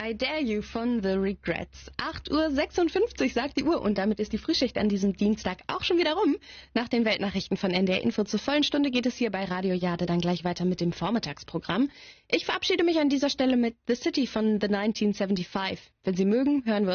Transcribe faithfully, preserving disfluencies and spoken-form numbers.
I Dare You von The Regrets. acht Uhr sechsundfünfzig sagt die Uhr und damit ist die Frühschicht an diesem Dienstag auch schon wieder rum. Nach den Weltnachrichten von N D R Info zur vollen Stunde geht es hier bei Radio Jade dann gleich weiter mit dem Vormittagsprogramm. Ich verabschiede mich an dieser Stelle mit The City von The neunzehnhundertfünfundsiebzig. Wenn Sie mögen, hören wir